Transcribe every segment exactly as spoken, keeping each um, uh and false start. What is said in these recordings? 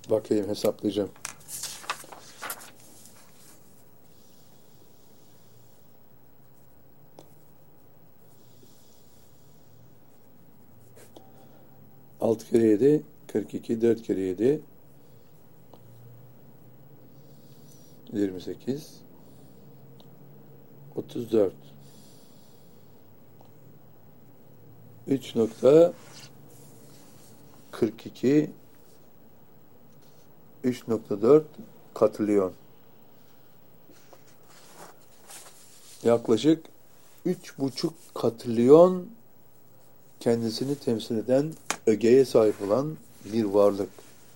Bakayım, hesaplayacağım. Altı kere yedi, kırk iki, dört kere yedi, yirmi sekiz, otuz dört. üç nokta kırk iki, üç nokta dört katrilyon. Yaklaşık üç buçuk katrilyon kendisini temsil eden ögeye sahip olan bir varlık.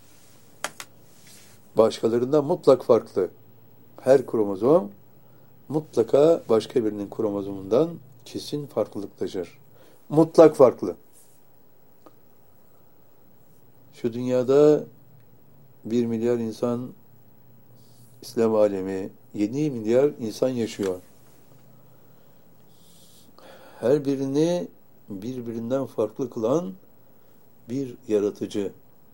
Başkalarından mutlak farklı. Her kromozom mutlaka başka birinin kromozomundan kesin farklılık taşır. Mutlak farklı. Şu dünyada bir milyar insan, İslam alemi, yedi milyar insan yaşıyor. Her birini birbirinden farklı kılan bir yaratıcı.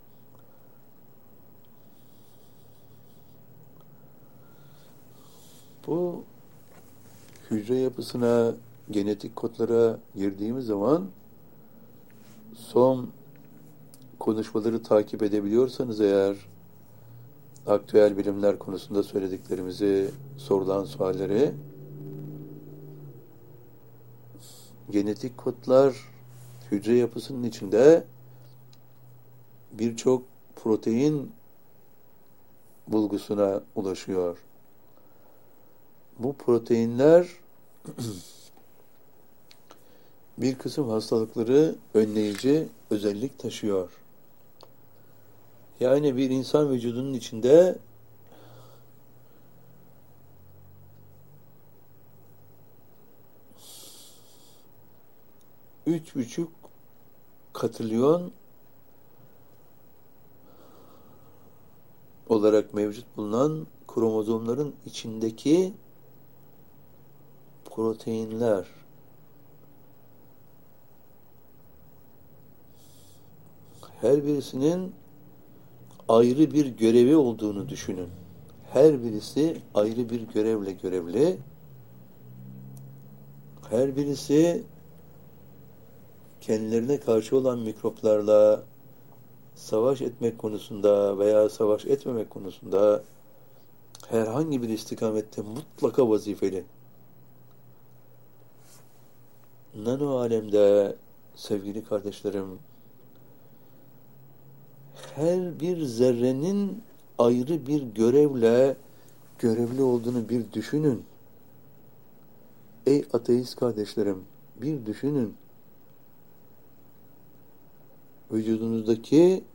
Bu hücre yapısına, genetik kodlara girdiğimiz zaman son konuşmaları takip edebiliyorsanız eğer, aktüel bilimler konusunda söylediklerimizi, sorulan sualleri, genetik kodlar hücre yapısının içinde birçok protein bulgusuna ulaşıyor. Bu proteinler bir kısım hastalıkları önleyici özellik taşıyor. Yani bir insan vücudunun içinde üç buçuk katrilyon olarak mevcut bulunan kromozomların içindeki proteinler her birisinin ayrı bir görevi olduğunu düşünün. Her birisi ayrı bir görevle görevli. Her birisi kendilerine karşı olan mikroplarla savaş etmek konusunda veya savaş etmemek konusunda herhangi bir istikamette mutlaka vazifeli. Nano alemde sevgili kardeşlerim, her bir zerrenin ayrı bir görevle görevli olduğunu bir düşünün. Ey ateist kardeşlerim, bir düşünün. Vücudunuzdaki